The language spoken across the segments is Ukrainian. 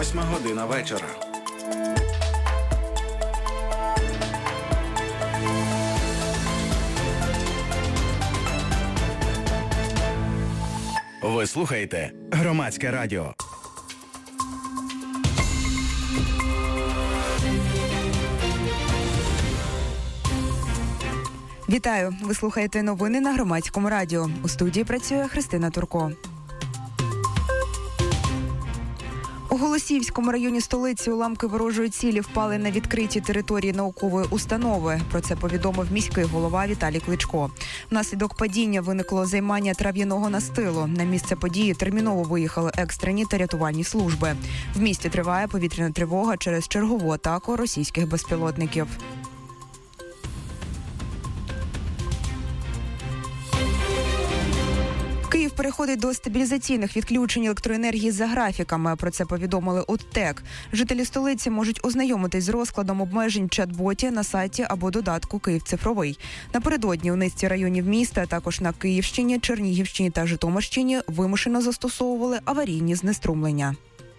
8:00 вечора. Ви слухаєте Громадське радіо. Вітаю! Ви слухаєте новини на Громадському радіо. У студії працює Христина Турко. У Голосіївському районі столиці уламки ворожої цілі впали на відкритій території наукової установи. Про це повідомив міський голова Віталій Кличко. Внаслідок падіння виникло займання трав'яного настилу. На місце події терміново виїхали екстрені та рятувальні служби. В місті триває повітряна тривога через чергову атаку російських безпілотників. Київ переходить до стабілізаційних відключень електроенергії за графіками. Про це повідомили у ТЕК. Жителі столиці можуть ознайомитись з розкладом обмежень в чат-боті на сайті або додатку «Київ цифровий». Напередодні у низці районів міста, а також на Київщині, Чернігівщині та Житомирщині вимушено застосовували аварійні знеструмлення.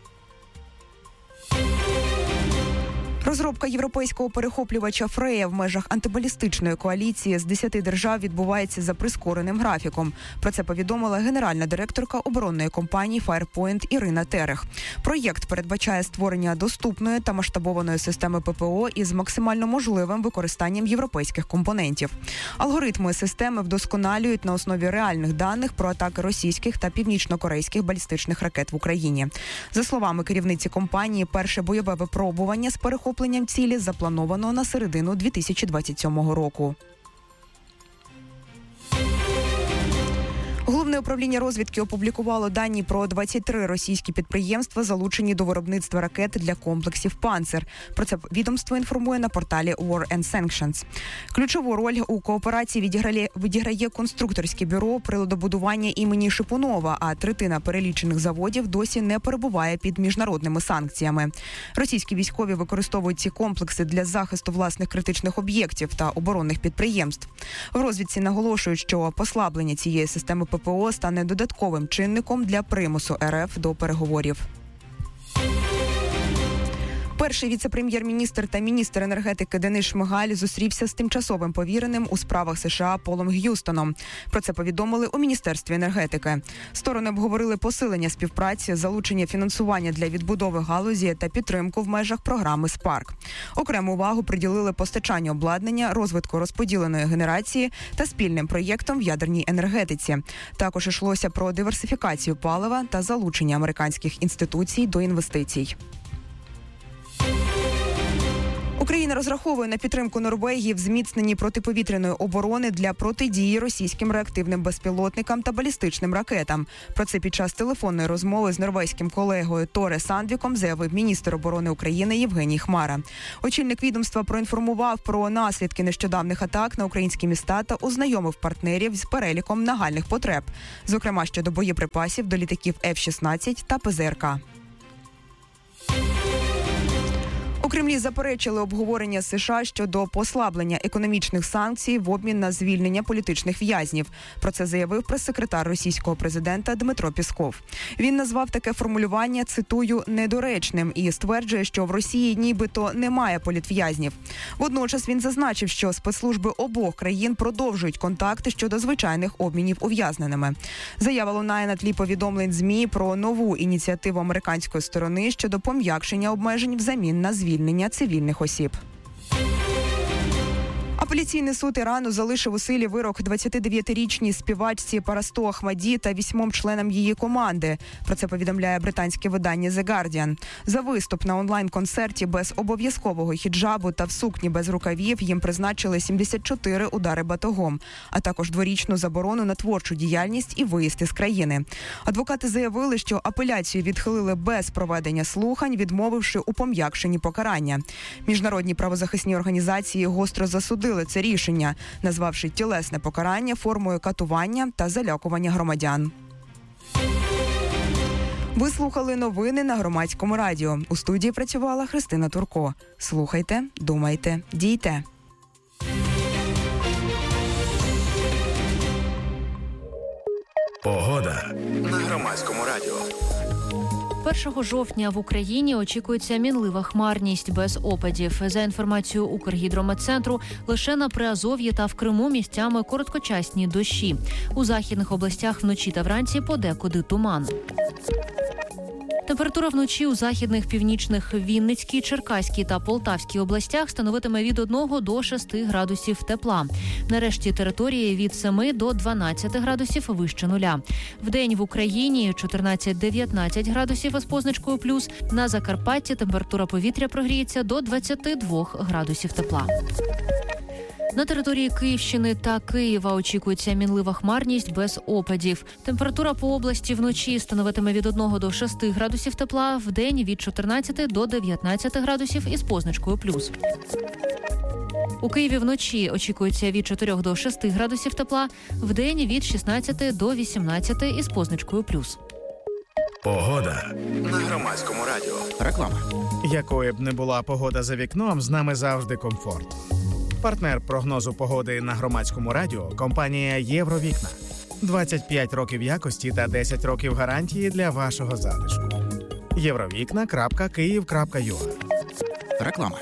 Розробка європейського перехоплювача «Фрея» в межах антибалістичної коаліції з 10 держав відбувається за прискореним графіком. Про це повідомила генеральна директорка оборонної компанії «Фаєрпойнт» Ірина Терех. Проєкт передбачає створення доступної та масштабованої системи ППО із максимально можливим використанням європейських компонентів. Алгоритми системи вдосконалюють на основі реальних даних про атаки російських та північно-корейських балістичних ракет в Україні. За словами керівниці компанії, перше бойове випробування з перехопленням цілі заплановано на середину 2027 року. Головне управління розвідки опублікувало дані про 23 російські підприємства, залучені до виробництва ракет для комплексів «Панцер». Про це відомство інформує на порталі War and Sanctions. Ключову роль у кооперації відіграє конструкторське бюро приладобудування імені Шипунова, а третина перелічених заводів досі не перебуває під міжнародними санкціями. Російські військові використовують ці комплекси для захисту власних критичних об'єктів та оборонних підприємств. В розвідці наголошують, що послаблення цієї системи ППО стане додатковим чинником для примусу РФ до переговорів. Перший віце-прем'єр-міністр та міністр енергетики Денис Шмигаль зустрівся з тимчасовим повіреним у справах США Полом Г'юстоном. Про це повідомили у Міністерстві енергетики. Сторони обговорили посилення співпраці, залучення фінансування для відбудови галузі та підтримку в межах програми «Спарк». Окрему увагу приділили постачанню обладнання, розвитку розподіленої генерації та спільним проєктам в ядерній енергетиці. Також йшлося про диверсифікацію палива та залучення американських інституцій до інвестицій. Україна розраховує на підтримку Норвегії в зміцненні протиповітряної оборони для протидії російським реактивним безпілотникам та балістичним ракетам. Про це під час телефонної розмови з норвезьким колегою Торе Сандвіком заявив міністр оборони України Євгеній Хмара. Очільник відомства проінформував про наслідки нещодавних атак на українські міста та ознайомив партнерів з переліком нагальних потреб, зокрема щодо боєприпасів до літаків F-16 та ПЗРК. У Кремлі заперечили обговорення США щодо послаблення економічних санкцій в обмін на звільнення політичних в'язнів. Про це заявив прес-секретар російського президента Дмитро Пєсков. Він назвав таке формулювання, цитую, недоречним і стверджує, що в Росії нібито немає політв'язнів. Водночас він зазначив, що спецслужби обох країн продовжують контакти щодо звичайних обмінів ув'язненими. Заява лунає на тлі повідомлень ЗМІ про нову ініціативу американської сторони щодо пом'якшення обмежень взамін на звільнення цивільних осіб. Апеляційний суд Ірану залишив у силі вирок 29-річній співачці Парасту Ахмаді та 8 членам її команди. Про це повідомляє британське видання The Guardian. За виступ на онлайн-концерті без обов'язкового хіджабу та в сукні без рукавів їм призначили 74 удари батогом, а також 2-річну заборону на творчу діяльність і виїзд із країни. Адвокати заявили, що апеляцію відхилили без проведення слухань, відмовивши у пом'якшенні покарання. Міжнародні правозахисні організації гостро засудили це рішення, назвавши тілесне покарання формою катування та залякування громадян. Ви слухали новини на Громадському радіо. У студії працювала Христина Турко. Слухайте, думайте, дійте. Погода на Громадському радіо. 1 жовтня в Україні очікується мінлива хмарність без опадів. За інформацією Укргідрометцентру, лише на Приазов'ї та в Криму місцями короткочасні дощі. У західних областях вночі та вранці подекуди туман. Температура вночі у західних, північних, Вінницькій, Черкаській та Полтавській областях становитиме від 1 до 6 градусів тепла. На решті території від 7 до 12 градусів вище нуля. Вдень в Україні 14-19 градусів із позначкою плюс. На Закарпатті температура повітря прогріється до 22 градусів тепла. На території Київщини та Києва очікується мінлива хмарність без опадів. Температура по області вночі становитиме від 1 до 6 градусів тепла, вдень від 14 до 19 градусів із позначкою плюс. У Києві вночі очікується від 4 до 6 градусів тепла, вдень від 16 до 18 із позначкою плюс. Погода на Громадському радіо. Реклама. Якою б не була погода за вікном, з нами завжди комфорт. Партнер прогнозу погоди на Громадському радіо – компанія «Євровікна». 25 років якості та 10 років гарантії для вашого затишку. Євровікна.Київ.ua. Реклама.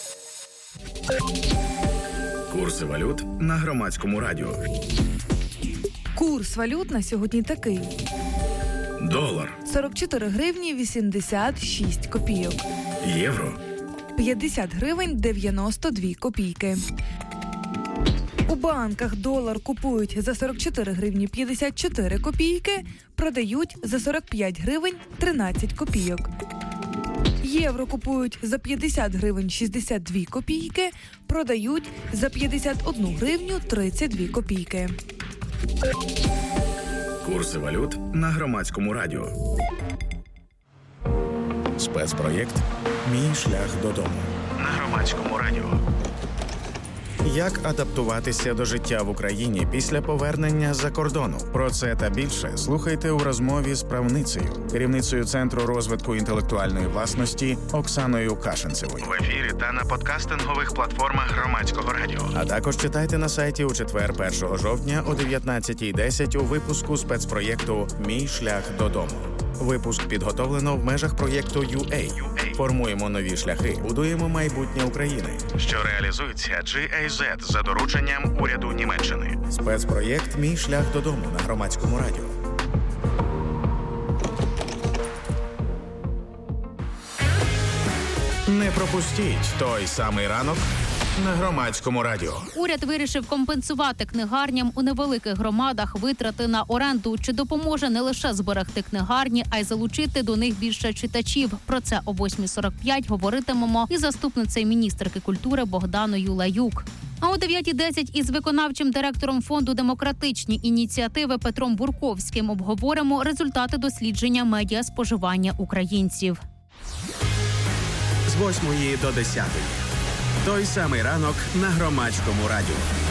Курси валют на Громадському радіо. Курс валют на сьогодні такий. Долар, 44 гривні 86 копійок. євро, 50 гривень 92 копійки. У банках долар купують за 44 гривні 54 копійки, продають за 45 гривень 13 копійок. Євро купують за 50 гривень 62 копійки, продають за 51 гривню 32 копійки. курси валют на Громадському радіо. Спецпроєкт «Мій шлях додому» на Громадському радіо. Як адаптуватися до життя в Україні після повернення з-за кордону? Про це та більше слухайте у розмові з правницею, керівницею Центру розвитку інтелектуальної власності Оксаною Кашинцевою. В ефірі та на подкастингових платформах Громадського радіо. А також читайте на сайті у четвер 1 жовтня о 19:10 у випуску спецпроєкту «Мій шлях додому». Випуск підготовлено в межах проєкту UA. Формуємо нові шляхи, будуємо майбутнє України. Що реалізується GIZ за дорученням уряду Німеччини. Спецпроєкт «Мій шлях додому» на Громадському радіо. Не пропустіть той самий ранок на Громадському радіо. Уряд вирішив компенсувати книгарням у невеликих громадах витрати на оренду, чи допоможе не лише зберегти книгарні, а й залучити до них більше читачів. Про це о 8:45 говоритимемо із заступницею міністерки культури Богданою Лаюк. А о 9:10 із виконавчим директором фонду «Демократичні ініціативи» Петром Бурковським обговоримо результати дослідження медіаспоживання українців. З 8 до 10. Той самий ранок на Громадському радіо.